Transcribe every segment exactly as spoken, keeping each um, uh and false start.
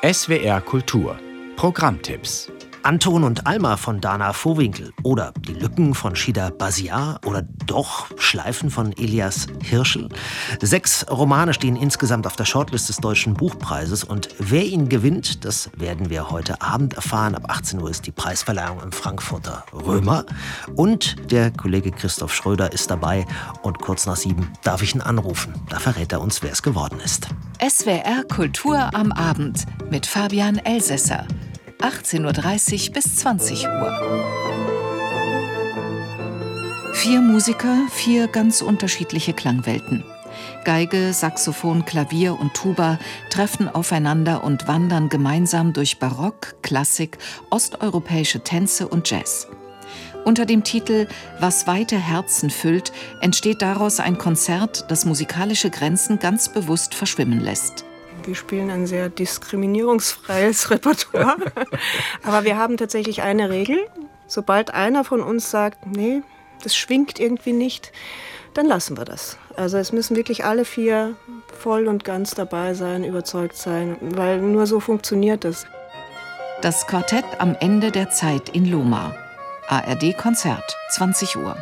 S W R Kultur Programmtipps. Anton und Alma von Dana Vohwinkel oder Die Lücken von Shida Baziar oder doch Schleifen von Elias Hirschl. Sechs Romane stehen insgesamt auf der Shortlist des Deutschen Buchpreises und wer ihn gewinnt, das werden wir heute Abend erfahren. Ab achtzehn Uhr ist die Preisverleihung im Frankfurter Römer und der Kollege Christoph Schröder ist dabei und kurz nach sieben darf ich ihn anrufen. Da verrät er uns, wer es geworden ist. S W R Kultur am Abend mit Fabian Elsässer. achtzehn Uhr dreißig bis zwanzig Uhr. Vier Musiker, vier ganz unterschiedliche Klangwelten. Geige, Saxophon, Klavier und Tuba treffen aufeinander und wandern gemeinsam durch Barock, Klassik, osteuropäische Tänze und Jazz. Unter dem Titel »Was weite Herzen füllt« entsteht daraus ein Konzert, das musikalische Grenzen ganz bewusst verschwimmen lässt. Wir spielen ein sehr diskriminierungsfreies Repertoire. Aber wir haben tatsächlich eine Regel. Sobald einer von uns sagt, nee, das schwingt irgendwie nicht, dann lassen wir das. Also es müssen wirklich alle vier voll und ganz dabei sein, überzeugt sein, weil nur so funktioniert es. Das Quartett am Ende der Zeit in Lohmar. A R D-Konzert, zwanzig Uhr.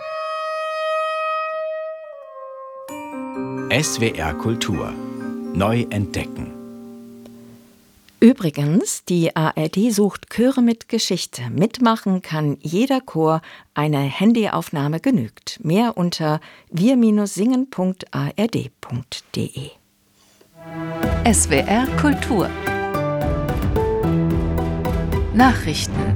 S W R Kultur neu entdecken. Übrigens, die A R D sucht Chöre mit Geschichte. Mitmachen kann jeder Chor, eine Handyaufnahme genügt. Mehr unter wir singen punkt a r d punkt d e. S W R Kultur Nachrichten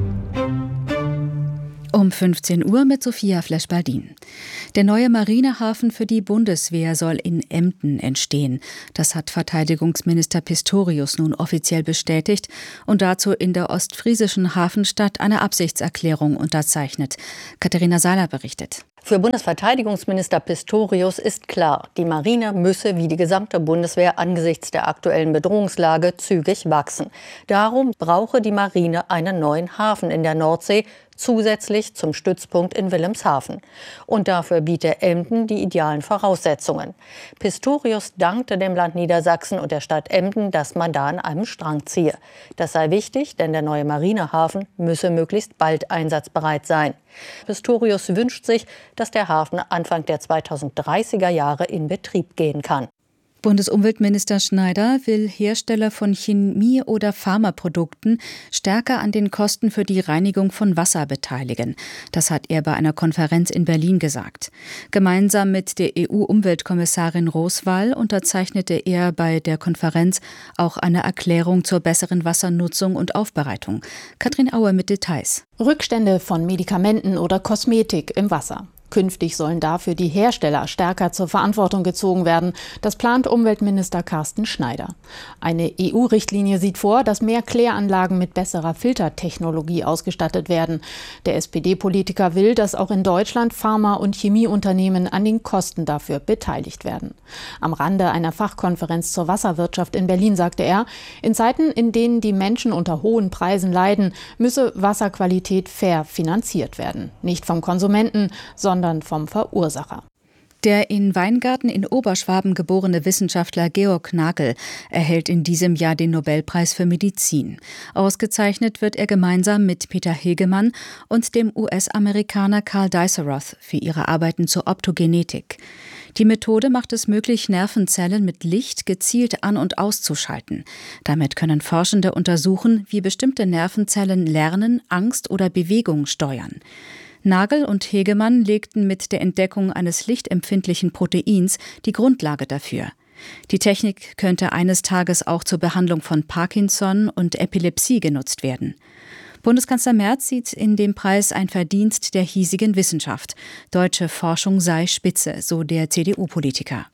um fünfzehn Uhr mit Sophia Flesch-Baldin. Der neue Marinehafen für die Bundeswehr soll in Emden entstehen. Das hat Verteidigungsminister Pistorius nun offiziell bestätigt und dazu in der ostfriesischen Hafenstadt eine Absichtserklärung unterzeichnet. Katharina Seiler berichtet. Für Bundesverteidigungsminister Pistorius ist klar, die Marine müsse wie die gesamte Bundeswehr angesichts der aktuellen Bedrohungslage zügig wachsen. Darum brauche die Marine einen neuen Hafen in der Nordsee, zusätzlich zum Stützpunkt in Wilhelmshaven. Und dafür biete Emden die idealen Voraussetzungen. Pistorius dankte dem Land Niedersachsen und der Stadt Emden, dass man da an einem Strang ziehe. Das sei wichtig, denn der neue Marinehafen müsse möglichst bald einsatzbereit sein. Pistorius wünscht sich, dass der Hafen Anfang der zweitausenddreißiger Jahre in Betrieb gehen kann. Bundesumweltminister Schneider will Hersteller von Chemie- oder Pharmaprodukten stärker an den Kosten für die Reinigung von Wasser beteiligen. Das hat er bei einer Konferenz in Berlin gesagt. Gemeinsam mit der E U-Umweltkommissarin Roswall unterzeichnete er bei der Konferenz auch eine Erklärung zur besseren Wassernutzung und Aufbereitung. Katrin Auer mit Details. Rückstände von Medikamenten oder Kosmetik im Wasser. Künftig sollen dafür die Hersteller stärker zur Verantwortung gezogen werden. Das plant Umweltminister Carsten Schneider. Eine E U-Richtlinie sieht vor, dass mehr Kläranlagen mit besserer Filtertechnologie ausgestattet werden. Der S P D-Politiker will, dass auch in Deutschland Pharma- und Chemieunternehmen an den Kosten dafür beteiligt werden. Am Rande einer Fachkonferenz zur Wasserwirtschaft in Berlin sagte er, in Zeiten, in denen die Menschen unter hohen Preisen leiden, müsse Wasserqualität fair finanziert werden. Nicht vom Konsumenten, sondern vom Verursacher. Der in Weingarten in Oberschwaben geborene Wissenschaftler Georg Nagel erhält in diesem Jahr den Nobelpreis für Medizin. Ausgezeichnet wird er gemeinsam mit Peter Hegemann und dem U S-Amerikaner Carl Diceroth für ihre Arbeiten zur Optogenetik. Die Methode macht es möglich, Nervenzellen mit Licht gezielt an- und auszuschalten. Damit können Forschende untersuchen, wie bestimmte Nervenzellen lernen, Angst oder Bewegung steuern. Nagel und Hegemann legten mit der Entdeckung eines lichtempfindlichen Proteins die Grundlage dafür. Die Technik könnte eines Tages auch zur Behandlung von Parkinson und Epilepsie genutzt werden. Bundeskanzler Merz sieht in dem Preis ein Verdienst der hiesigen Wissenschaft. Deutsche Forschung sei Spitze, so der C D U-Politiker.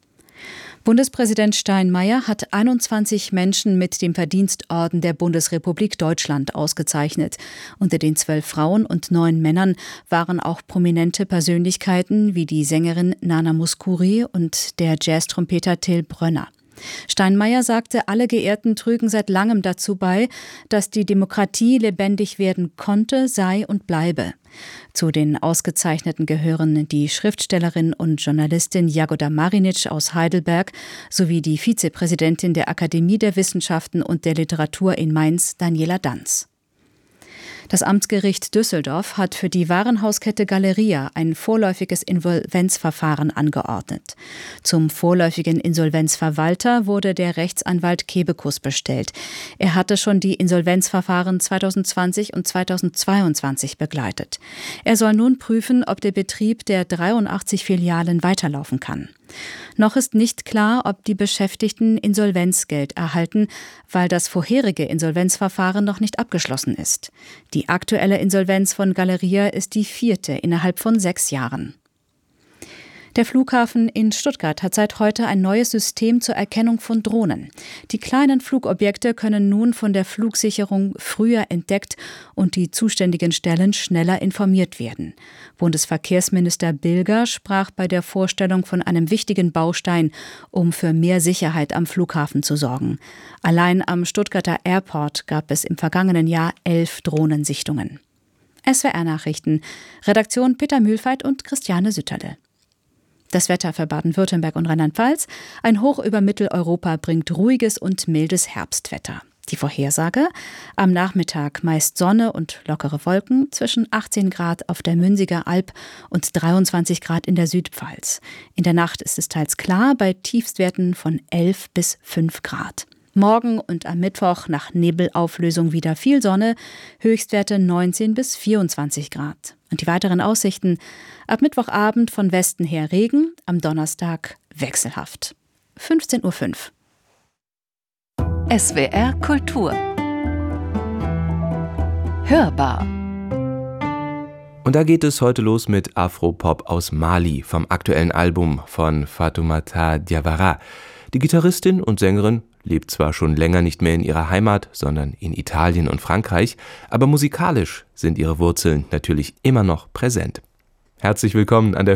Bundespräsident Steinmeier hat einundzwanzig Menschen mit dem Verdienstorden der Bundesrepublik Deutschland ausgezeichnet. Unter den zwölf Frauen und neun Männern waren auch prominente Persönlichkeiten wie die Sängerin Nana Mouskouri und der Jazztrompeter Till Brönner. Steinmeier sagte, alle Geehrten trügen seit langem dazu bei, dass die Demokratie lebendig werden konnte, sei und bleibe. Zu den Ausgezeichneten gehören die Schriftstellerin und Journalistin Jagoda Marinic aus Heidelberg sowie die Vizepräsidentin der Akademie der Wissenschaften und der Literatur in Mainz, Daniela Danz. Das Amtsgericht Düsseldorf hat für die Warenhauskette Galeria ein vorläufiges Insolvenzverfahren angeordnet. Zum vorläufigen Insolvenzverwalter wurde der Rechtsanwalt Kebekus bestellt. Er hatte schon die Insolvenzverfahren zweitausendzwanzig und zweitausendzweiundzwanzig begleitet. Er soll nun prüfen, ob der Betrieb der dreiundachtzig Filialen weiterlaufen kann. Noch ist nicht klar, ob die Beschäftigten Insolvenzgeld erhalten, weil das vorherige Insolvenzverfahren noch nicht abgeschlossen ist. Die aktuelle Insolvenz von Galeria ist die vierte innerhalb von sechs Jahren. Der Flughafen in Stuttgart hat seit heute ein neues System zur Erkennung von Drohnen. Die kleinen Flugobjekte können nun von der Flugsicherung früher entdeckt und die zuständigen Stellen schneller informiert werden. Bundesverkehrsminister Bilger sprach bei der Vorstellung von einem wichtigen Baustein, um für mehr Sicherheit am Flughafen zu sorgen. Allein am Stuttgarter Airport gab es im vergangenen Jahr elf Drohnensichtungen. S W R-Nachrichten, Redaktion Peter Mühlfeit und Christiane Sütterle. Das Wetter für Baden-Württemberg und Rheinland-Pfalz. Ein Hoch über Mitteleuropa bringt ruhiges und mildes Herbstwetter. Die Vorhersage: am Nachmittag meist Sonne und lockere Wolken, zwischen achtzehn Grad auf der Münziger Alb und dreiundzwanzig Grad in der Südpfalz. In der Nacht ist es teils klar, bei Tiefstwerten von elf bis fünf Grad. Morgen und am Mittwoch nach Nebelauflösung wieder viel Sonne, Höchstwerte neunzehn bis vierundzwanzig Grad. Und die weiteren Aussichten: ab Mittwochabend von Westen her Regen, am Donnerstag wechselhaft. fünfzehn Uhr fünf. S W R Kultur. Hörbar. Und da geht es heute los mit Afropop aus Mali vom aktuellen Album von Fatoumata Diawara. Die Gitarristin und Sängerin lebt zwar schon länger nicht mehr in ihrer Heimat, sondern in Italien und Frankreich, aber musikalisch sind ihre Wurzeln natürlich immer noch präsent. Herzlich willkommen an der